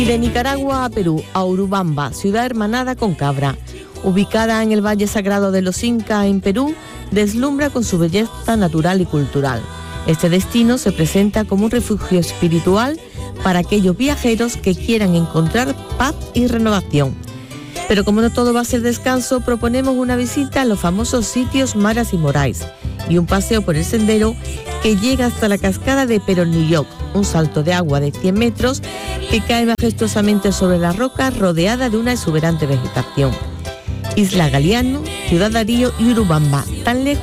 Y de Nicaragua a Perú, a Urubamba, ciudad hermanada con Cabra. Ubicada en el Valle Sagrado de los Incas en Perú, deslumbra con su belleza natural y cultural. Este destino se presenta como un refugio espiritual para aquellos viajeros que quieran encontrar paz y renovación. Pero como no todo va a ser descanso, proponemos una visita a los famosos sitios Maras y Morais y un paseo por el sendero que llega hasta la cascada de Peronilloc, un salto de agua de 100 metros que cae majestuosamente sobre la roca rodeada de una exuberante vegetación. Isla Galiano, Ciudad Darío y Urubamba, tan lejos